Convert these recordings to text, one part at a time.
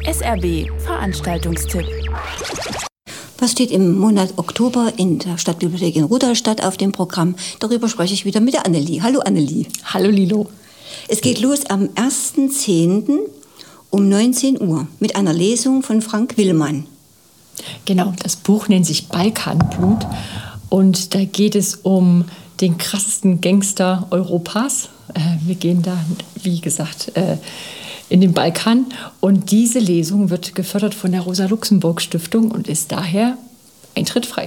SRB Veranstaltungstipp. Was steht im Monat Oktober in der Stadtbibliothek in Rudolstadt auf dem Programm? Darüber spreche ich wieder mit der Annelie. Hallo Annelie. Hallo Lilo. Es geht los am 1.10. um 19 Uhr mit einer Lesung von Frank Willmann. Genau, das Buch nennt sich Balkanblut und da geht es um den krassesten Gangster Europas. Wir gehen da, wie gesagt, in den Balkan und diese Lesung wird gefördert von der Rosa-Luxemburg-Stiftung und ist daher eintrittfrei.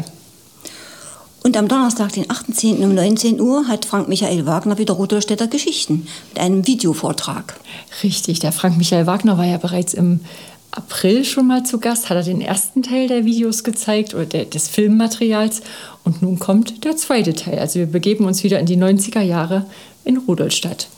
Und am Donnerstag, den 8.10. um 19 Uhr, hat Frank Michael Wagner wieder Rudolstädter Geschichten mit einem Videovortrag. Richtig, der Frank Michael Wagner war ja bereits im April schon mal zu Gast, hat er den ersten Teil der Videos gezeigt oder des Filmmaterials und nun kommt der zweite Teil. Also wir begeben uns wieder in die 90er Jahre in Rudolstadt.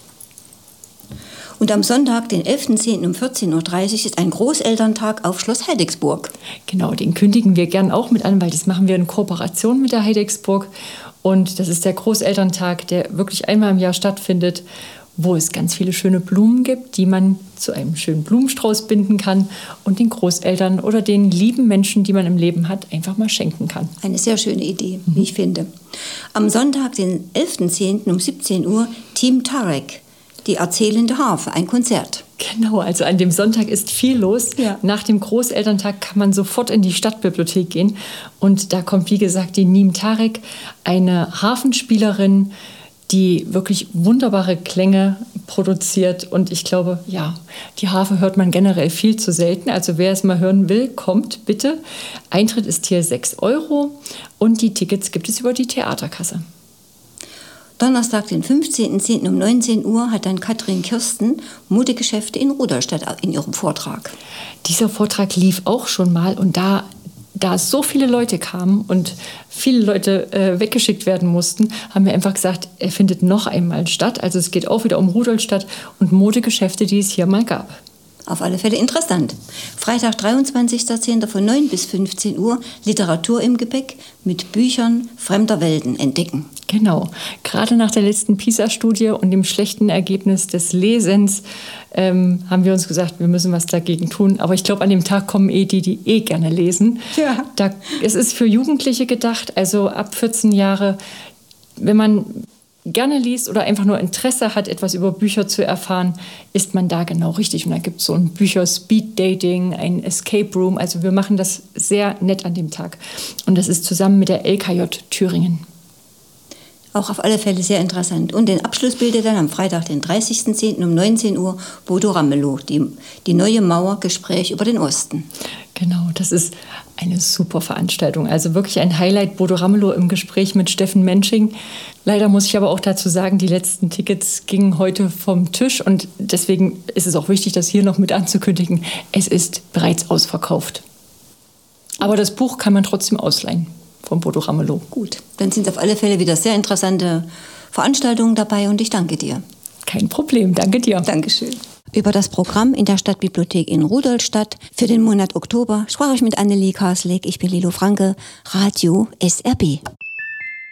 Und am Sonntag, den 11.10. um 14.30 Uhr ist ein Großelterntag auf Schloss Heidecksburg. Genau, den kündigen wir gern auch mit an, weil das machen wir in Kooperation mit der Heidecksburg. Und das ist der Großelterntag, der wirklich einmal im Jahr stattfindet, wo es ganz viele schöne Blumen gibt, die man zu einem schönen Blumenstrauß binden kann und den Großeltern oder den lieben Menschen, die man im Leben hat, einfach mal schenken kann. Eine sehr schöne Idee, wie ich finde. Am Sonntag, den 11.10. um 17 Uhr, Team Tarek. Die erzählende Harfe, ein Konzert. Genau, also an dem Sonntag ist viel los. Ja. Nach dem Großelterntag kann man sofort in die Stadtbibliothek gehen. Und da kommt, wie gesagt, die Team Tarek, eine Harfenspielerin, die wirklich wunderbare Klänge produziert. Und ich glaube, ja, die Harfe hört man generell viel zu selten. Also wer es mal hören will, kommt bitte. Eintritt ist hier 6 € und die Tickets gibt es über die Theaterkasse. Donnerstag, den 15.10. um 19 Uhr hat dann Katrin Kirsten Modegeschäfte in Rudolstadt in ihrem Vortrag. Dieser Vortrag lief auch schon mal und da so viele Leute kamen und viele Leute weggeschickt werden mussten, haben wir einfach gesagt, er findet noch einmal statt. Also es geht auch wieder um Rudolstadt und Modegeschäfte, die es hier mal gab. Auf alle Fälle interessant. Freitag, 23.10. von 9 bis 15 Uhr Literatur im Gepäck mit Büchern fremder Welten entdecken. Genau. Gerade nach der letzten PISA-Studie und dem schlechten Ergebnis des Lesens haben wir uns gesagt, wir müssen was dagegen tun. Aber ich glaube, an dem Tag kommen die gerne lesen. Ja. Es ist für Jugendliche gedacht, also ab 14 Jahre, wenn man gerne liest oder einfach nur Interesse hat, etwas über Bücher zu erfahren, ist man da genau richtig. Und da gibt es so ein Bücher-Speed-Dating, ein Escape Room. Also wir machen das sehr nett an dem Tag. Und das ist zusammen mit der LKJ Thüringen. Auch auf alle Fälle sehr interessant. Und den Abschluss bildet dann am Freitag, den 30.10. um 19 Uhr Bodo Ramelow, die neue Mauer, Gespräch über den Osten. Genau, das ist eine super Veranstaltung. Also wirklich ein Highlight, Bodo Ramelow im Gespräch mit Steffen Mensching. Leider muss ich aber auch dazu sagen, die letzten Tickets gingen heute vom Tisch. Und deswegen ist es auch wichtig, das hier noch mit anzukündigen. Es ist bereits ausverkauft. Aber das Buch kann man trotzdem ausleihen von Bodo Ramelow. Gut, dann sind auf alle Fälle wieder sehr interessante Veranstaltungen dabei und ich danke dir. Kein Problem, danke dir. Dankeschön. Über das Programm in der Stadtbibliothek in Rudolstadt für den Monat Oktober sprach ich mit Annelie Karsleck. Ich bin Lilo Franke, Radio SRB.